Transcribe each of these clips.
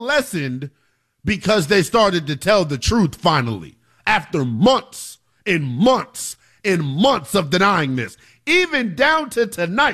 lessened because they started to tell the truth finally after months and months and months of denying this. Even down to tonight,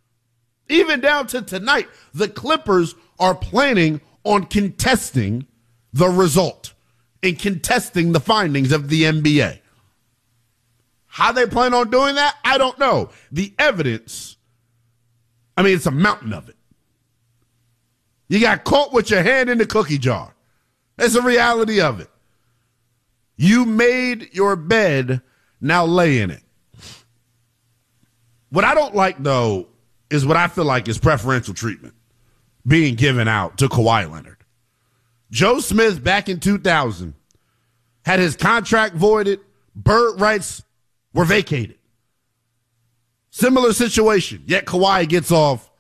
the Clippers are planning on contesting the result and contesting the findings of the NBA. How they plan on doing that, I don't know. The evidence, it's a mountain of it. You got caught with your hand in the cookie jar. That's the reality of it. You made your bed, now lay in it. What I don't like, though, is what I feel like is preferential treatment being given out to Kawhi Leonard. Joe Smith, back in 2000, had his contract voided, bird rights were vacated. Similar situation, yet Kawhi gets off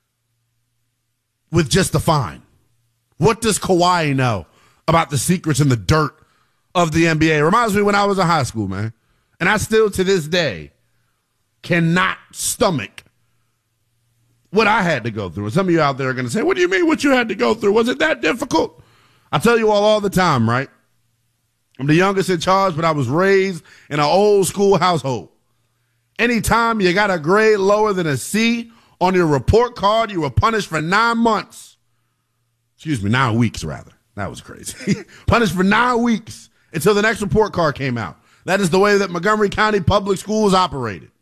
with just a fine. What does Kawhi know about the secrets and the dirt of the NBA? It reminds me when I was in high school, man. And I still, to this day, cannot stomach what I had to go through. And some of you out there are going to say, what do you mean what you had to go through? Was it that difficult? I tell you all the time, right? I'm the youngest in charge, but I was raised in an old school household. Anytime you got a grade lower than a C on your report card, you were punished for 9 months. 9 weeks, rather. That was crazy. Punished for 9 weeks until the next report card came out. That is the way that Montgomery County Public Schools operated.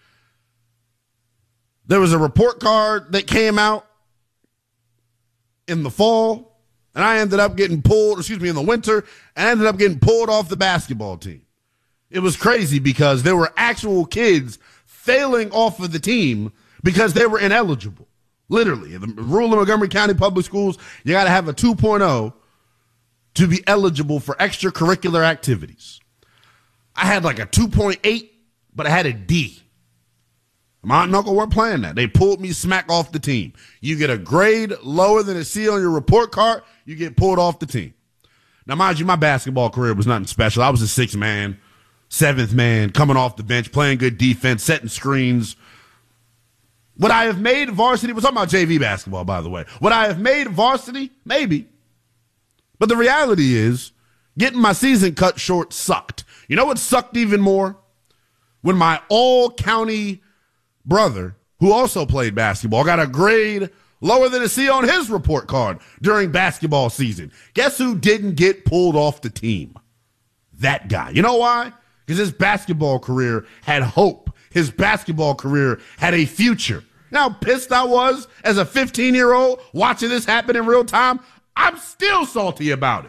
There was a report card that came out in the fall, and I ended up getting pulled, in the winter, and I ended up getting pulled off the basketball team. It was crazy because there were actual kids failing off of the team because they were ineligible. Literally. The rule of Montgomery County Public Schools, you got to have a 2.0 to be eligible for extracurricular activities. I had like a 2.8, but I had a D. My aunt and uncle weren't playing that. They pulled me smack off the team. You get a grade lower than a C on your report card, you get pulled off the team. Now, mind you, my basketball career was nothing special. I was a 6th man, 7th man, coming off the bench, playing good defense, setting screens. Would I have made varsity? We're talking about JV basketball, by the way. Would I have made varsity? Maybe. But the reality is, getting my season cut short sucked. You know what sucked even more? When my all-county brother, who also played basketball, got a grade lower than a C on his report card during basketball season. Guess who didn't get pulled off the team? That guy. You know why? Because his basketball career had hope. His basketball career had a future. You know how pissed I was as a 15-year-old watching this happen in real time? I'm still salty about it.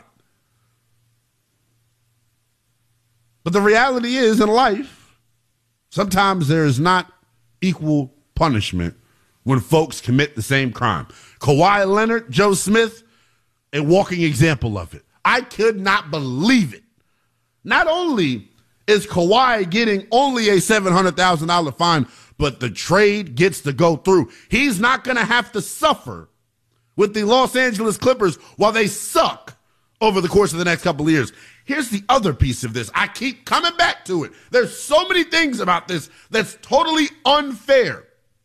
But the reality is, in life, sometimes there's not equal punishment when folks commit the same crime. Kawhi Leonard, Joe Smith, a walking example of it. I could not believe it. Not only is Kawhi getting only a $700,000 fine, but the trade gets to go through. He's not going to have to suffer with the Los Angeles Clippers while they suck over the course of the next couple of years. Here's the other piece of this. I keep coming back to it. There's so many things about this that's totally unfair.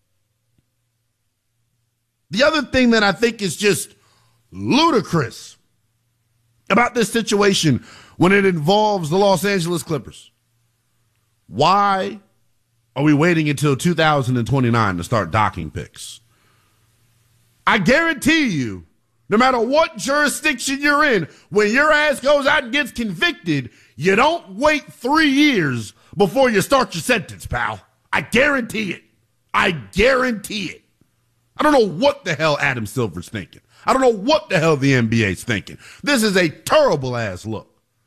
The other thing that I think is just ludicrous about this situation when it involves the Los Angeles Clippers. Why are we waiting until 2029 to start docking picks? I guarantee you, no matter what jurisdiction you're in, when your ass goes out and gets convicted, you don't wait 3 years before you start your sentence, pal. I guarantee it. I guarantee it. I don't know what the hell Adam Silver's thinking. I don't know what the hell the NBA's thinking. This is a terrible ass look.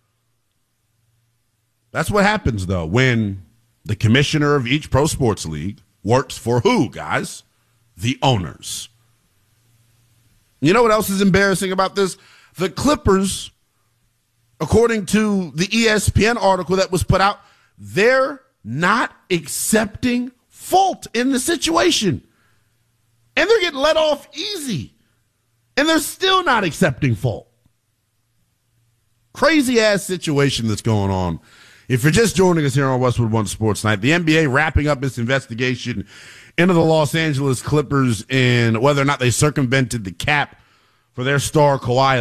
That's what happens, though, when the commissioner of each pro sports league works for who, guys? The owners. You know what else is embarrassing about this? The Clippers, according to the ESPN article that was put out, they're not accepting fault in the situation. And they're getting let off easy. And they're still not accepting fault. Crazy ass situation that's going on. If you're just joining us here on Westwood One Sports Night, the NBA wrapping up its investigation into the Los Angeles Clippers and whether or not they circumvented the cap for their star Kawhi